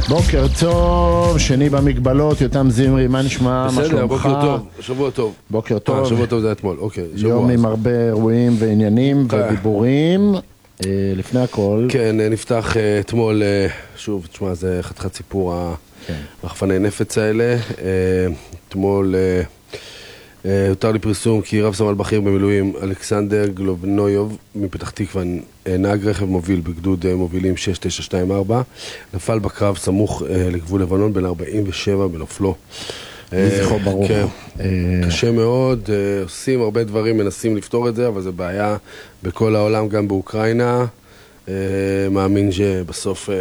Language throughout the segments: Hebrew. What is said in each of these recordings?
בוקר טוב, שני במגבלות, יותם זמרי, מה נשמע? בסדר, בוקר טוב, שבוע טוב. בוקר טוב. שבוע טוב זה אתמול, אוקיי. יום עם הרבה אירועים ועניינים ודיבורים. לפני הכל. כן, נפתח אתמול, שוב, תשמע, זה חתיכת סיפור הרחפני נפץ האלה. אתמול הותר לפרסום כי רב סמל בכיר במילואים אלכסנדר גלובנויוב מפתח תקווה, נהג רכב מוביל בגדוד מובילים 6924, נפל בקרב סמוך לגבול לבנון בין 47 בנופלו. זכרו ברוך. כן, קשה מאוד, עושים הרבה דברים, מנסים לפתור את זה, אבל זה בעיה בכל העולם, גם באוקראינה. מאמין שבסוף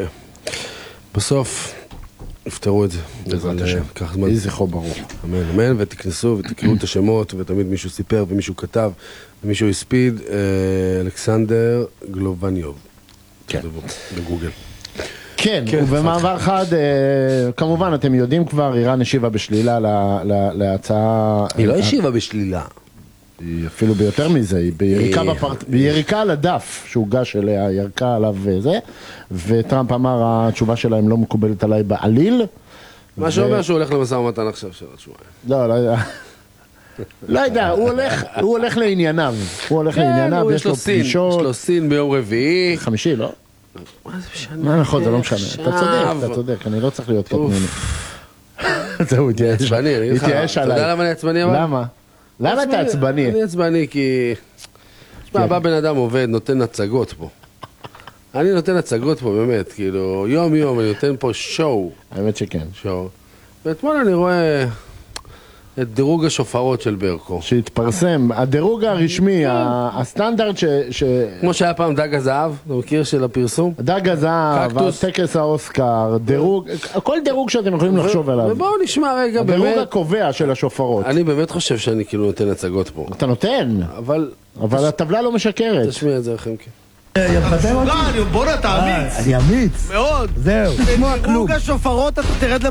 יפתרו את זה. בעזרת השם. יהי זכרו ברוך. אמן, אמן, ותכנסו ותקראו את השמות, ותמיד מישהו סיפר ומישהו כתב ומישהו הספיד. אלכסנדר גלובניוב. כן. בגוגל. כן, ובמעבר חד, כמובן אתם יודעים כבר, איראן השיבה בשלילה להצעה... היא לא השיבה בשלילה. היא אפילו ביותר מזה, היא ביריקה על הדף שהוגש אליה, ירקה עליו וזה, וטראמפ אמר, התשובה שלהם לא מקובלת עליי בעליל. מה שאומר שהוא הולך למשא ומתן עכשיו של התשובה. לא יודע, הוא הולך לענייניו, יש לו פגישות. יש לו סין ביום רביעי. חמישי, לא? מה זה משנה? מה נכון, זה לא משנה. אתה צודק, אני לא צריך להיות קטנוני. זהו, התייאש עליי. אתה יודע למה אני עצבני? למה? למה אתה עצבני? אני עצבני כי... תשמע, בא בן אדם עובד, נותן הצגות פה. אני נותן הצגות פה באמת, כאילו, יום יום אני נותן פה שואו. האמת שכן. שואו. ואתמול אני רואה את דירוג השופרות של ברקו. שהתפרסם, הדירוג הרשמי, הסטנדרט כמו שהיה פעם דג הזהב, אתה מכיר של הפרסום? דג הזהב, טקס האוסקר, דירוג, כל דירוג שאתם יכולים לחשוב עליו. ובואו נשמע רגע באמת. הדירוג הקובע של השופרות. אני באמת חושב שאני כאילו נותן הצגות פה. אתה נותן, אבל הטבלה לא משקרת. תשמיע את זה לכם, כן. בוא'נה, אתה אמיץ. אני אמיץ. מאוד. זהו. דירוג השופרות אתה תרד